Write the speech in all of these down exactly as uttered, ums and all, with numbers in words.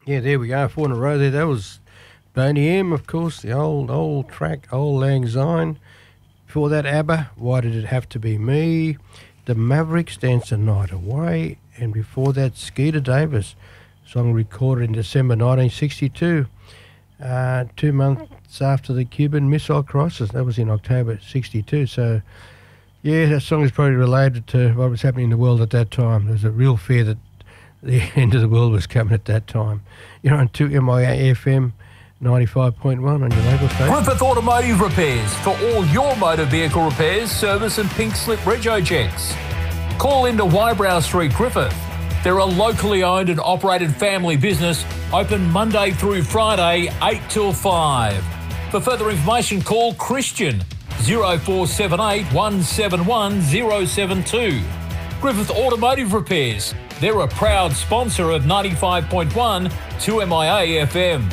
Yeah, there we go. Four in a row there. That was Boney M, of course, the old, old track, Old Lang Syne. Before that, ABBA, Why Did It Have to Be Me? The Mavericks, Dance the Night Away. And before that, Skeeter Davis, song recorded in December nineteen sixty-two, uh, two months after the Cuban Missile Crisis. That was in October sixty-two. So, yeah, that song is probably related to what was happening in the world at that time. There was a real fear that the end of the world was coming at that time. You're on two M I A F M ninety-five point one on your local station. Griffith Automotive Repairs for all your motor vehicle repairs, service and pink slip rego checks. Call into Wybrow Street, Griffith. They're a locally owned and operated family business, open Monday through Friday, eight till five. For further information, call Christian, zero four seven eight, one seven one, zero seven two. Griffith Automotive Repairs. They're a proud sponsor of ninety-five point one two M I A F M.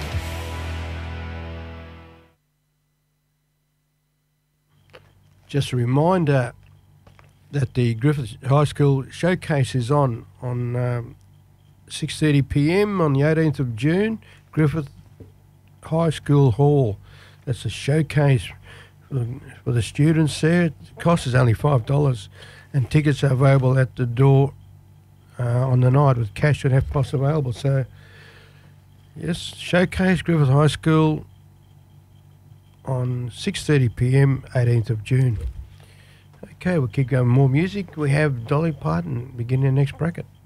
Just a reminder that the Griffith High School Showcase is on on um, six thirty p m on the eighteenth of June, Griffith High School Hall. That's a showcase for, for the students there. The cost is only five dollars, and tickets are available at the door uh, on the night with cash and F P O S available. So, yes, Showcase, Griffith High School on six thirty p m, eighteenth of June. Okay, we'll keep going with more music. We have Dolly Parton beginning the next bracket.